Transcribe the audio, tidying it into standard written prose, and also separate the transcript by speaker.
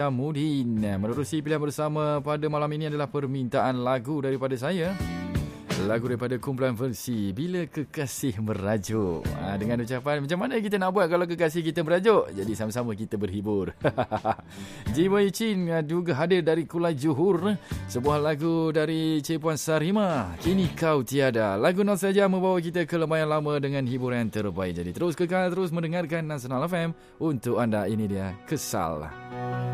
Speaker 1: Mudin. Menerusi pilihan bersama pada malam ini adalah permintaan lagu daripada saya. Lagu daripada kumpulan versi Bila Kekasih Merajuk. Dengan ucapan macam mana kita nak buat kalau kekasih kita merajuk? Jadi sama-sama kita berhibur. Jiwa Icin juga hadir dari Kulai Johor. Sebuah lagu dari Cik Puan Sarima, Kini Kau Tiada. Lagu nostalgia membawa kita ke lumayan lama dengan hiburan terbaik. Jadi terus mendengarkan Nasional FM untuk anda. Ini dia Kesal.